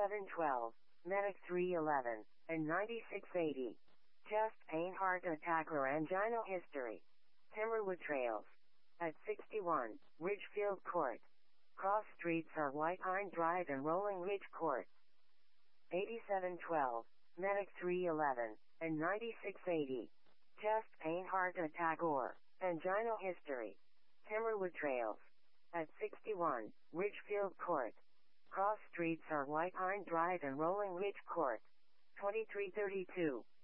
8712, Medic 311, and 9680. Chest pain, heart attack, or angina history. Timberwood Trails. At 61, Ridgefield Court. Cross streets are White Pine Drive and Rolling Ridge Court. 8712, Medic 311, and 9680. Chest pain, heart attack, or angina history. Timberwood Trails. At 61, Ridgefield Court. Cross streets are White Pine Drive and Rolling Ridge Court. 2332.